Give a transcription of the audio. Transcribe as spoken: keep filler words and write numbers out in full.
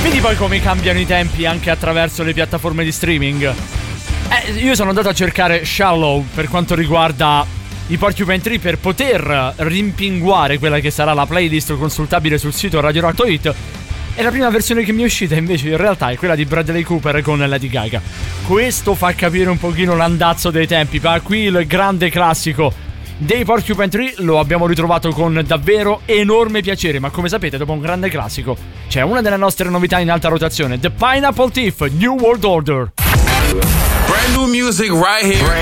Vedi poi come cambiano i tempi anche attraverso le piattaforme di streaming. Eh, io sono andato a cercare Shallow per quanto riguarda i Porcupine Tree per poter rimpinguare quella che sarà la playlist consultabile sul sito Radio Rock punto it. E la prima versione che mi è uscita invece in realtà è quella di Bradley Cooper con Lady Gaga. Questo fa capire un pochino l'andazzo dei tempi. Ma qui il grande classico dei Porcupine Tree lo abbiamo ritrovato con davvero enorme piacere. Ma come sapete, dopo un grande classico c'è una delle nostre novità in alta rotazione, The Pineapple Thief, New World Order. Brand new music right here.